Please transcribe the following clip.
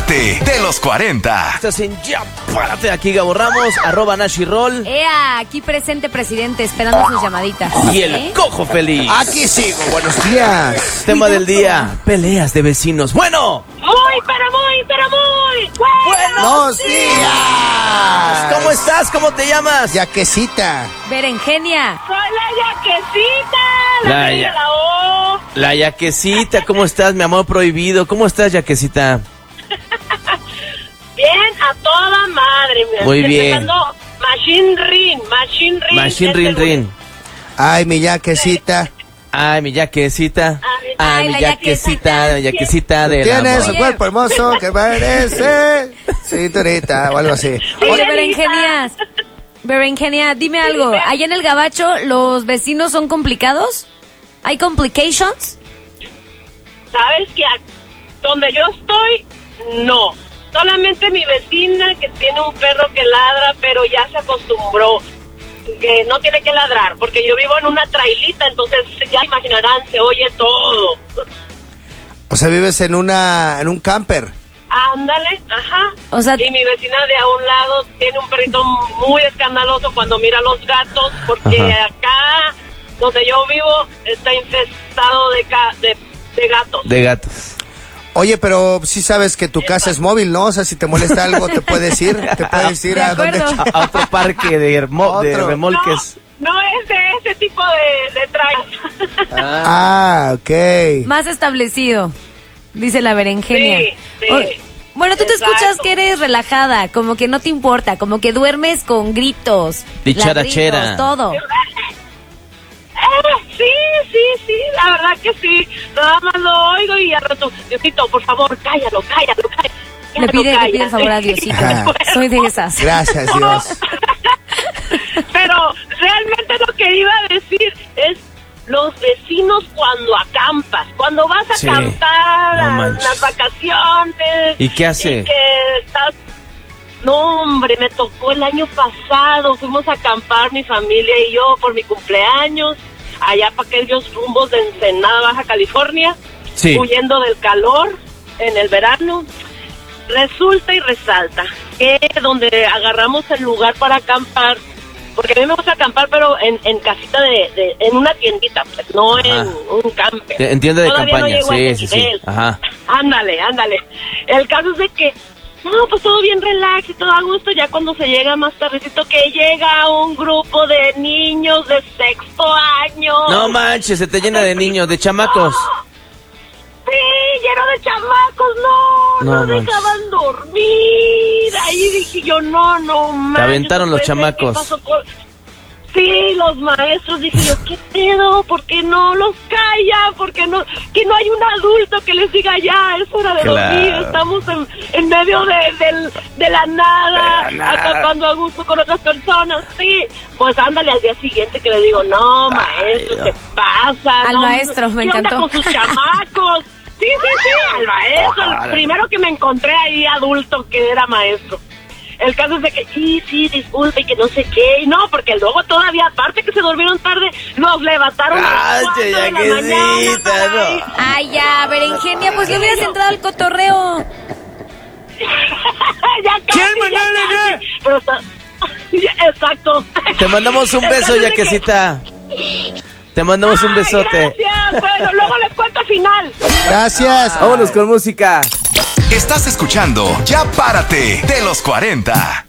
Párate de los 40. Estás en Ya Párate, aquí Gabo Ramos, @NashiRoll. Aquí presente, presidente, esperando sus llamaditas. Y el Cojo Feliz. Aquí sigo, buenos días. Tema del día, peleas de vecinos. Bueno. Muy. ¡Buenos días! ¿Cómo estás? ¿Cómo te llamas? Yaquecita. Berenjenia. Soy la Yaquecita, La Yaquecita, ¿cómo estás, mi amor prohibido? ¿Cómo estás, Yaquecita? Bien, a toda madre. Muy bien. Machine Rin. Ay, mi Yaquecita. Ay, mi Yaquecita. Ay, mi Yaquecita, Yaquecita del Tiene amor. su cuerpo hermoso que parece cinturita o algo así. Oye, Berenjenia, dime algo. ¿Allá en el Gabacho los vecinos son complicados? ¿Hay complications? ¿Sabes que donde yo estoy, no? Solamente mi vecina que tiene un perro que ladra, pero ya se acostumbró que no tiene que ladrar, porque yo vivo en una trailita, entonces ya imaginarán, se oye todo. O sea, vives en un camper. Ándale, ajá. O sea, y mi vecina de a un lado tiene un perrito muy escandaloso cuando mira a los gatos, porque acá donde yo vivo está infestado de gatos. De gatos. Oye, pero sí sabes que tu casa es móvil, ¿no? O sea, si te molesta algo, te puedes ir De a donde... acuerdo. A otro parque de remolques. No es de ese tipo de trailer. Ah, ok. más establecido, dice la Berenjenia. Sí. Bueno, tú te Exacto. escuchas que eres relajada, como que no te importa, como que duermes con gritos, Dicharachera. ladridos, todo. Sí, la verdad que sí. Nada más lo oigo y al rato, Diosito, por favor, cállalo. Le pide el favor a Diosito. Soy de esas. Gracias, Dios. Pero realmente lo que iba a decir es los vecinos cuando acampas, cuando vas a Sí, acampar no a manches. las vacaciones. ¿Y qué hace? Y que estás... No, hombre, me tocó el año pasado, fuimos a acampar mi familia y yo por mi cumpleaños, allá para aquellos rumbos de Ensenada, Baja California, Sí. huyendo del calor en el verano. Resulta y resalta que donde agarramos el lugar para acampar, porque a mí me gusta acampar, pero en casita en una tiendita, pues, no Ajá. en un camper. Entiende de Todavía campaña, no llego a sí, ese sí. nivel. Ajá. Ándale. El caso es de que, no, pues todo bien relax y todo a gusto, ya cuando se llega más tardecito, que llega un grupo de niños de sexto año. No manches, se te llena de niños, de chamacos. Sí, lleno de chamacos, no manches. dejaban dormir. Ahí dije yo, no manches. Te aventaron los no puede ser, chamacos. ¿qué pasó con...? Sí, los maestros, dije yo, ¿qué pedo? ¿Por qué no los callan? ¿Por qué no? Que no hay un adulto que les diga ya, es hora de dormir, estamos en medio de la nada, acampando a gusto con otras personas, sí. Pues ándale al día siguiente que le digo, no, maestro, ¿qué pasa? Al No, maestro, me ¿qué onda encantó. con sus chamacos? Sí, al maestro, el primero que me encontré ahí adulto que era maestro. El caso es de que, sí, disculpe, y que no sé qué, y no, porque luego todavía, aparte que se durmieron tarde, nos levantaron a las 4 de la mañana para ir. Ay, ya, Berenjenia, pues le hubieras entrado al cotorreo. Ya casi. Pero está... Exacto. Te mandamos un El beso, caso es de que- Yaquecita. Te mandamos un besote. Gracias, bueno, luego les cuento final. Gracias. Vámonos con música. Estás escuchando Ya Párate de los 40.